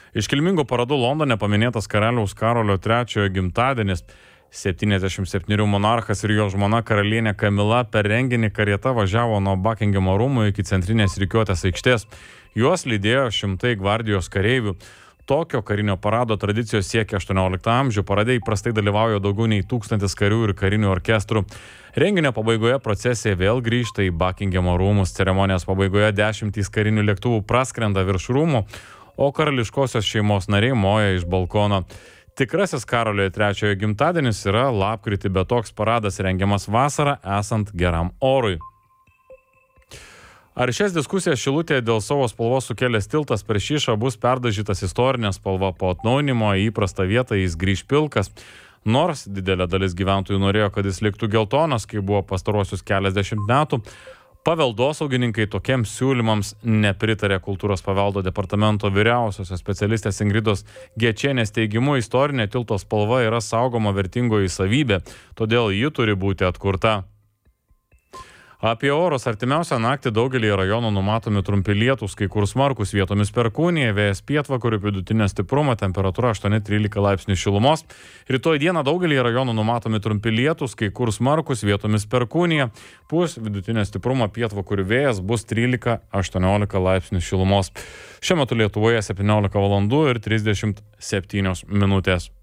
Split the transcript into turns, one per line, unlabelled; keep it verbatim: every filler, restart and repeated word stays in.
Iškilmingų paradų Londone paminėtas karaliaus Karolio trečiojo gimtadienis. septyniasdešimt septynerių monarchas ir jo žmona karalienė Kamila per renginį karieta važiavo nuo Buckingamo rūmų iki centrinės rikiuotės aikštės. Juos lydėjo šimtai gvardijos kareivių. Tokio karinio parado tradicijos siekia aštuonioliktą amžių. Parade įprastai dalyvauja daugiau nei tūkstantis karių ir karinių orkestrų. Renginio pabaigoje procesija vėl grįžta į Buckingamo rūmus. Ceremonijos pabaigoje dešimtys karinių lėktuvų praskrenda virš rūmų, o karališkosios šeimos nariai moja iš balkono. Tikrasis Karolio trečiojo gimtadienis yra lapkritį, bet toks paradas rengiamas vasarą esant geram orui. Ar šias diskusijas Šilutėje dėl savo spalvos sukėlęs tiltas per Šyšą bus perdažytas istorinė spalva, po atnaujinimo į įprastą vietą jis grįž pilkas? Nors didelė dalis gyventojų norėjo, kad jis liktų geltonas, kai buvo pastarosius keliasdešimt metų, paveldosaugininkai tokiems siūlymams nepritarė. Kultūros paveldo departamento vyriausiosios specialistės Ingridos Gečienės teigimu, istorinė tilto spalva yra saugoma vertingoji savybė, todėl ji turi būti atkurta. Apie orus. Artimiausią naktį daugelį rajonų numatomi trumpi lietūs, kai kur smarkus, vietomis perkūnija, vėjas pietvakarių, vidutinė stiprumo, temperatūra aštuoni trylika laipsnių šilumos. Rytoj dieną daugelį rajonų numatomi trumpi lietūs, kai kur smarkus, vietomis perkūnija, pūs vidutinė stiprumo, pietvakarių vėjas, bus trylika aštuoniolika laipsnių šilumos. Šiuo metu Lietuvoje septyniolika valandų ir trisdešimt septynios minutės.